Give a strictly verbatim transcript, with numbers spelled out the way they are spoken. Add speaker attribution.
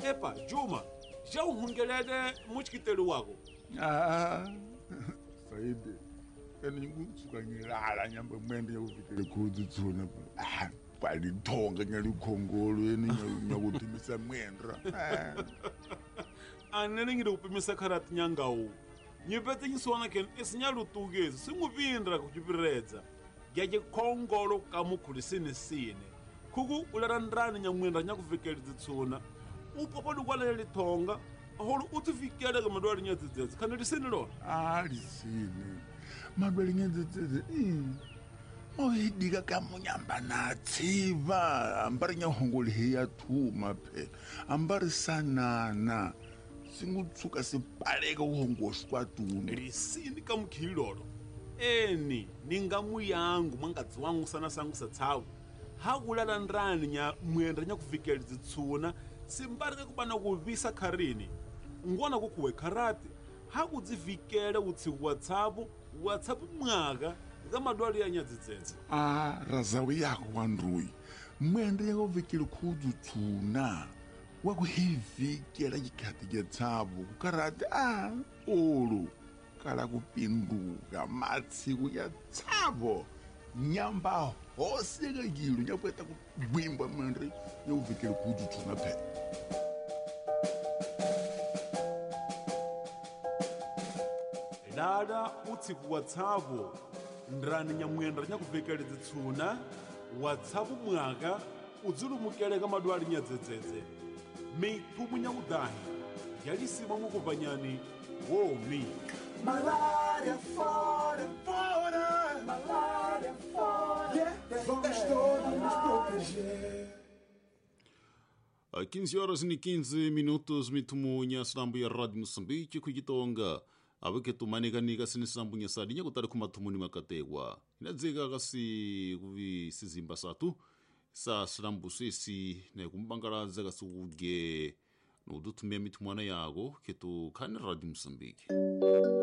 Speaker 1: Epa, Juma, já uhungelele muchikitelu wako.
Speaker 2: Ah, Saidi. Eni ngutsuka ngilala nyamba mwende yakuvikele khudzi tsona. Ah, pali thonga nyali khongolo eni nyakutimisa mwendra.
Speaker 1: Anene ngide kupimisa karati nyangawu. Nyipete nyiswana ken esinyalu tugezi singuvindra kuchipiredza. Gyaje khongolo kamukhulisini sine. Kuku ularandrani nyamwendra nyakuvikele tsona. Upopolu kwalele thonga. Aholo utifikele ka madwali nyadzidzedzi khana lisini lona.
Speaker 2: Ah, lisini. Madwali nyadzidzedzi. Mm. Mohidika ka munyamba na tsiva ambari nyahongoli heya thuma phela ambari sanana singutsuka sipaleka uhongoswa tuna
Speaker 1: lisini ka mukhilolo eni ningamu yangu mangadzi wangu sana sangu satsavu hakulala ndrani nya mwendra nya kuvikela dzitsuna simbarika kubana kuvisa kharini ngona kukuwe kharati hakudzivikela utsiku watsavu watsavu mwaka ka madwali ya nyadzidzedzi.
Speaker 2: Ah, razawi yako wandruyi mwendra yakuvikela khudzu tsuna wakuhivikela chikhathi cha tsavu kukarati ah olo kala kupinduka matsiku ya tsavo nyamba hoseka yilo nyakueta kugwimba mwendra yakuvikela khudzu tsuna phela.
Speaker 1: Dada utsiku watsavu ndrani nyamwendra nyakuvikela dzitsuna watsavu mwaka udzulumukele ka madwali nyadzedzedze mithumu nyakudahi yalisima mukuvanyani womi
Speaker 3: Malaria fora, fora, malaria fora, yeah, vamos todos nos proteger.
Speaker 4: quinze horas e quinze minutos mithumu nya slambu ya Radio Moçambique kujitonga aveke tumanika sini slambu nya sadi nya kutari kumathumuni makategwa inadzeka kasi kuvi sizimba satu sa slambu sesi na kumbangalaza kasi kuge no dutumia mithumu ana yago ketu khani Radio Moçambique.